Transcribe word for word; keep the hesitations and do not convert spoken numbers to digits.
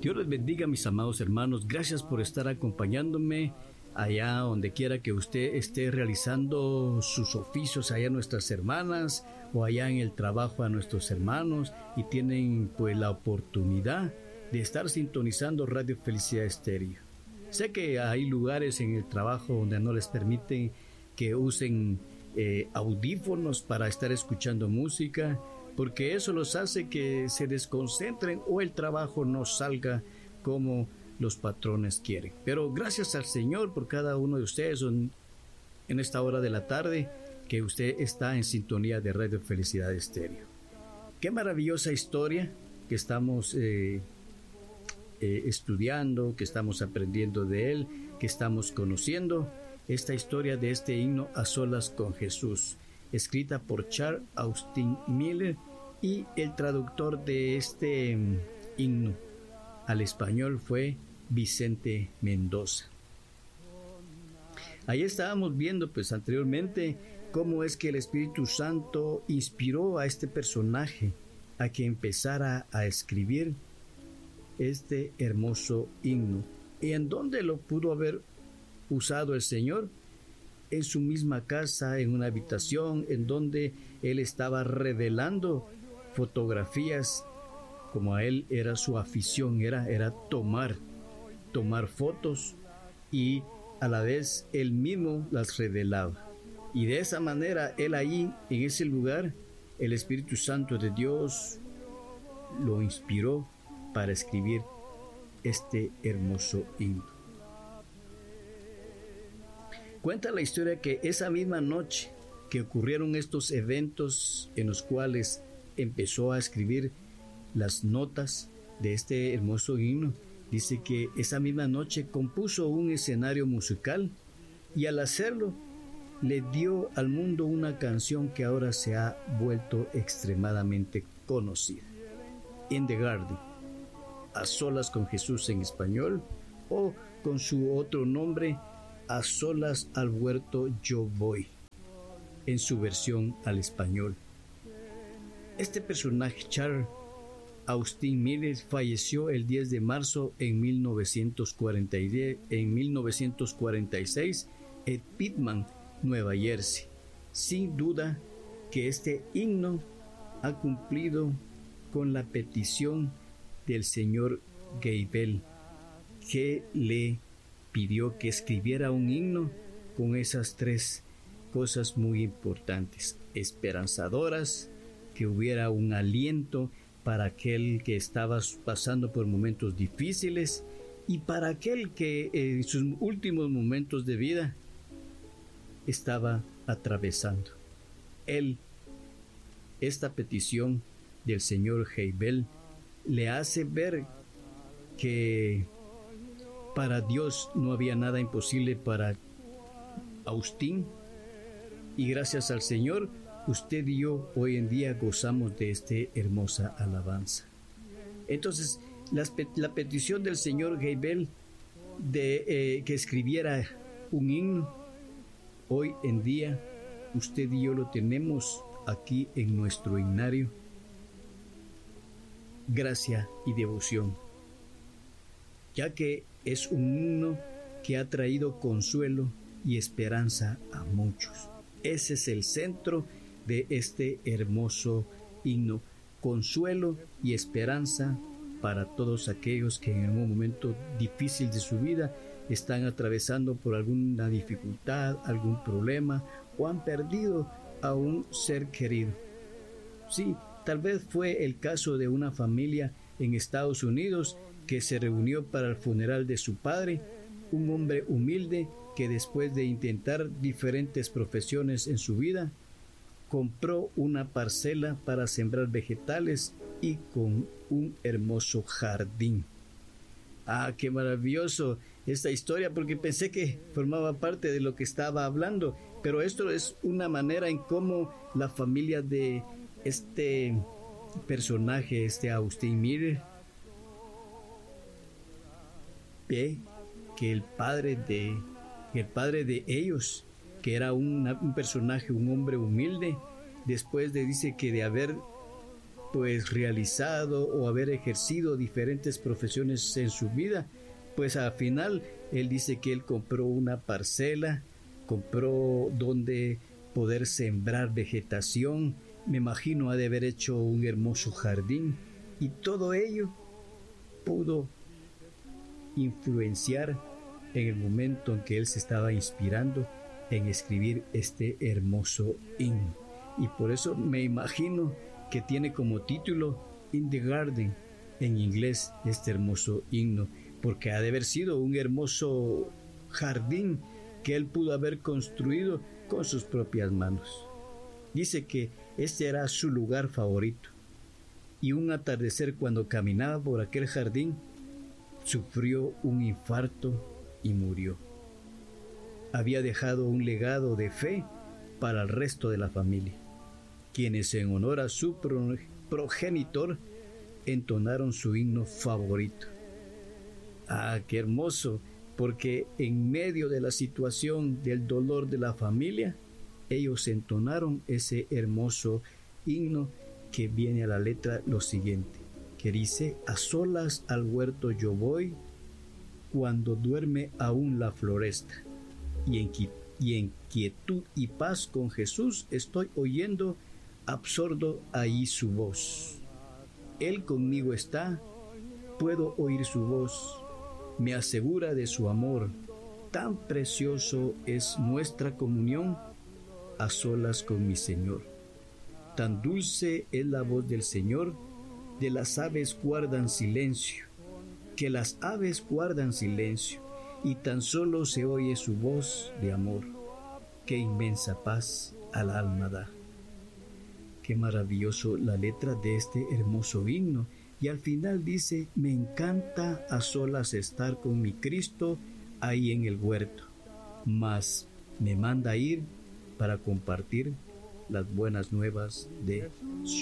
Dios les bendiga, mis amados hermanos. Gracias por estar acompañándome allá donde quiera que usted esté realizando sus oficios, allá nuestras hermanas o allá en el trabajo a nuestros hermanos, y tienen pues la oportunidad de estar sintonizando Radio Felicidad Estéreo. Sé que hay lugares en el trabajo donde no les permiten que usen eh, audífonos para estar escuchando música, porque eso los hace que se desconcentren o el trabajo no salga como los patrones quieren. Pero gracias al Señor por cada uno de ustedes en, en esta hora de la tarde que usted está en sintonía de Radio Felicidad Estéreo. Qué maravillosa historia que estamos eh, eh, estudiando, que estamos aprendiendo de él, que estamos conociendo. Esta historia de este himno A Solas con Jesús, escrita por Charles Austin Miller, y el traductor de este um, himno al español fue Vicente Mendoza. Ahí estábamos viendo pues anteriormente cómo es que el Espíritu Santo inspiró a este personaje a que empezara a escribir este hermoso himno. ¿Y en dónde lo pudo haber usado el Señor? En su misma casa, en una habitación en donde él estaba revelando fotografías, como a él era su afición, era, era tomar, tomar fotos, y a la vez él mismo las revelaba. Y de esa manera, él ahí, en ese lugar, el Espíritu Santo de Dios lo inspiró para escribir este hermoso himno. Cuenta la historia que esa misma noche que ocurrieron estos eventos en los cuales empezó a escribir las notas de este hermoso himno, dice que esa misma noche compuso un escenario musical, y al hacerlo le dio al mundo una canción que ahora se ha vuelto extremadamente conocida: In the Garden, A Solas con Jesús en español, o con su otro nombre, A Solas al Huerto Yo Voy, en su versión al español. Este personaje, Charles Austin Miller, falleció el diez de marzo en mil novecientos cuarenta y seis en Pitman, Nueva Jersey. Sin duda que este himno ha cumplido con la petición del señor Geibel, que le pidió que escribiera un himno con esas tres cosas muy importantes: esperanzadoras, que hubiera un aliento para aquel que estaba pasando por momentos difíciles, y para aquel que en sus últimos momentos de vida estaba atravesando. Él, esta petición del señor Geibel le hace ver que para Dios no había nada imposible para Austin, y gracias al Señor, usted y yo hoy en día gozamos de esta hermosa alabanza. Entonces, las, la petición del señor Geibel de eh, que escribiera un himno, hoy en día usted y yo lo tenemos aquí en nuestro himnario: Gracia y Devoción, ya que es un himno que ha traído consuelo y esperanza a muchos. Ese es el centro de este hermoso himno: consuelo y esperanza para todos aquellos que en algún momento difícil de su vida están atravesando por alguna dificultad, algún problema, o han perdido a un ser querido. Sí, tal vez fue el caso de una familia en Estados Unidos que se reunió para el funeral de su padre, un hombre humilde que después de intentar diferentes profesiones en su vida, compró una parcela para sembrar vegetales y con un hermoso jardín. Ah, qué maravilloso esta historia, porque pensé que formaba parte de lo que estaba hablando, pero esto es una manera en cómo la familia de este personaje, este Austin Miller, ve que el padre de, el padre de ellos, que era una, un personaje, un hombre humilde, después de, dice que de haber pues realizado o haber ejercido diferentes profesiones en su vida, pues al final él dice que él compró una parcela, compró donde poder sembrar vegetación, me imagino ha de haber hecho un hermoso jardín, y todo ello pudo influenciar en el momento en que él se estaba inspirando en escribir este hermoso himno. Y por eso me imagino que tiene como título In the Garden en inglés este hermoso himno, porque ha de haber sido un hermoso jardín que él pudo haber construido con sus propias manos. Dice que este era su lugar favorito, y un atardecer cuando caminaba por aquel jardín sufrió un infarto y murió. Había dejado un legado de fe para el resto de la familia, quienes en honor a su progenitor entonaron su himno favorito. Ah, qué hermoso, porque en medio de la situación del dolor de la familia, ellos entonaron ese hermoso himno que viene a la letra lo siguiente, que dice: a solas al huerto yo voy, cuando duerme aún la floresta, y en, y en quietud y paz con Jesús estoy oyendo, absorto ahí su voz. Él conmigo está, puedo oír su voz, me asegura de su amor, tan precioso es nuestra comunión a solas con mi Señor. Tan dulce es la voz del Señor, de las aves guardan silencio, que las aves guardan silencio, y tan solo se oye su voz de amor. Qué inmensa paz al alma da. Qué maravilloso la letra de este hermoso himno. Y al final dice: me encanta a solas estar con mi Cristo ahí en el huerto, mas me manda ir para compartir las buenas nuevas de su